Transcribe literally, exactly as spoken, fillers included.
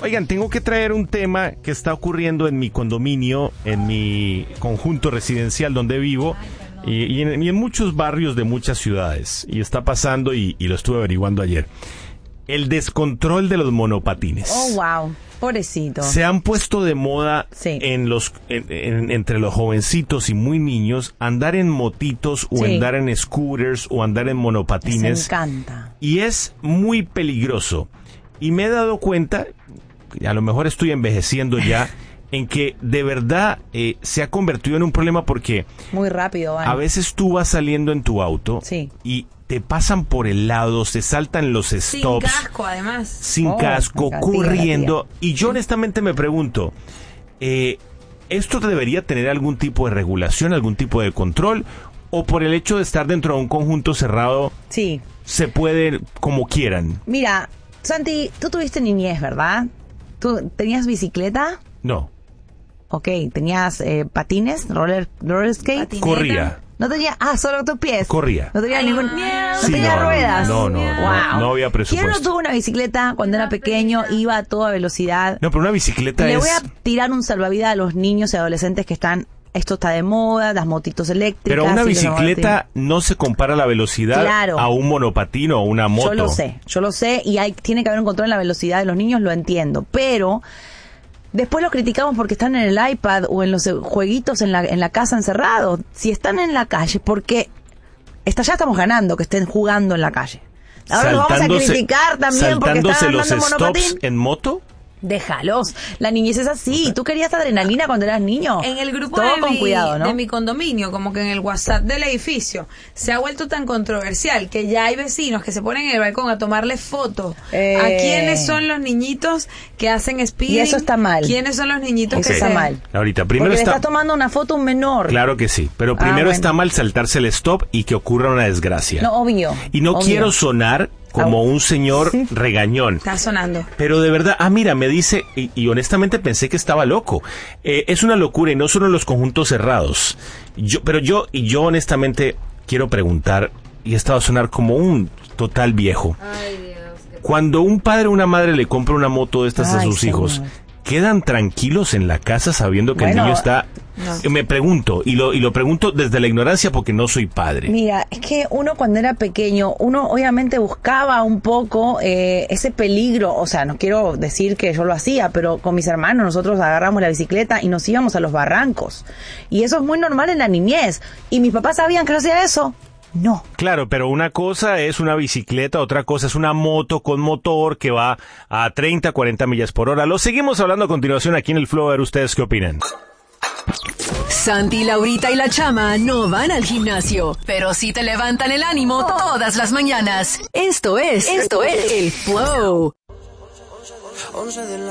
Oigan, tengo que traer un tema que está ocurriendo en mi condominio, en mi conjunto residencial donde vivo, y, y, en, y en muchos barrios de muchas ciudades. Y está pasando, y, y lo estuve averiguando ayer. El descontrol de los monopatines. Oh, wow. Pobrecito. Se han puesto de moda sí. en los en, en, entre los jovencitos y muy niños andar en motitos o sí. andar en scooters o andar en monopatines. Les encanta. Y es muy peligroso. Y me he dado cuenta, a lo mejor estoy envejeciendo ya, en que de verdad eh, se ha convertido en un problema porque... Muy rápido, van. A veces tú vas saliendo en tu auto sí. y te pasan por el lado, se saltan los stops. Sin casco, además. Sin oh, casco, corriendo. Y yo honestamente me pregunto, eh, ¿esto debería tener algún tipo de regulación, algún tipo de control? ¿O por el hecho de estar dentro de un conjunto cerrado, sí. se puede como quieran? Mira, Santi, tú tuviste niñez, ¿verdad? ¿Tú tenías bicicleta? No. Ok, ¿tenías eh, patines, roller, roller skate? Patineta. Corría. No tenía, ah, solo tus pies. Corría. No tenía Ay, ningún, no. no Sí, tenía no, ruedas. No, no, no, wow. no, no había presupuesto. ¿Quién no tuvo una bicicleta cuando era pequeño? Iba a toda velocidad. No, pero una bicicleta Le es... voy a tirar un salvavidas a los niños y adolescentes que están, esto está de moda, las motitos eléctricas. Pero una y los bicicleta no se compara la velocidad Claro. a un monopatín o a una moto. Yo lo sé, yo lo sé, y hay, tiene que haber un control en la velocidad de los niños, lo entiendo, pero después los criticamos porque están en el iPad o en los jueguitos en la, en la casa encerrados. Si están en la calle, porque está, ya estamos ganando que estén jugando en la calle. Ahora los vamos a criticar también porque están los andando en monopatín. stops en moto. Déjalos. La niñez es así. ¿Tú querías adrenalina cuando eras niño? En el grupo Todo de, con mi, cuidado, ¿no? de mi condominio, como que en el WhatsApp del edificio, se ha vuelto tan controversial que ya hay vecinos que se ponen en el balcón a tomarle fotos Eh. a quiénes son los niñitos que hacen speeding. Y eso está mal. ¿Quiénes son los niñitos Eso que está se... mal. Ahorita, primero Porque está... le estás tomando una foto a un menor. Claro que sí, pero Ah, primero bueno. está mal saltarse el stop y que ocurra una desgracia. No, obvio. Y no obvio. quiero sonar como Ah, un señor sí. regañón. Está sonando. Pero de verdad, ah, mira, me dice, y, y honestamente pensé que estaba loco. Eh, es una locura y no solo en los conjuntos cerrados. Yo, pero yo, y yo honestamente quiero preguntar, y esto va a sonar como un total viejo. Ay, Dios. Cuando un padre o una madre le compra una moto de estas a Ay, sus señor. hijos, ¿quedan tranquilos en la casa sabiendo que Bueno, el niño está...? no. Me pregunto, y lo, y lo pregunto desde la ignorancia porque no soy padre. Mira, es que uno cuando era pequeño, uno obviamente buscaba un poco eh, ese peligro, o sea, no quiero decir que yo lo hacía, pero con mis hermanos nosotros agarramos la bicicleta y nos íbamos a los barrancos. Y eso es muy normal en la niñez. ¿Y mis papás sabían que yo hacía eso? No. Claro, pero una cosa es una bicicleta, otra cosa es una moto con motor que va a treinta, cuarenta millas por hora. Lo seguimos hablando a continuación aquí en el Flow. A ver ustedes qué opinan. Santi, Laurita y la Chama no van al gimnasio, pero sí te levantan el ánimo todas las mañanas. Esto es, esto es el Flow.